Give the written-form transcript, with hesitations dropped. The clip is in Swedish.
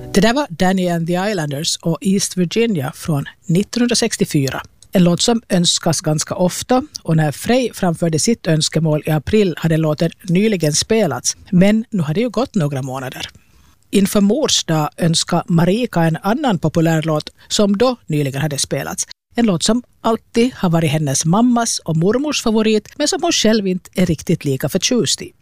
Det där var Danny and the Islanders och East Virginia från 1964. En låt som önskas ganska ofta, och när Frey framförde sitt önskemål i april hade låten nyligen spelats, men nu hade det ju gått några månader. Inför mors dag önskar Marika en annan populär låt som då nyligen hade spelats. En låt som alltid har varit hennes mammas och mormors favorit, men som hon själv inte är riktigt lika förtjust i.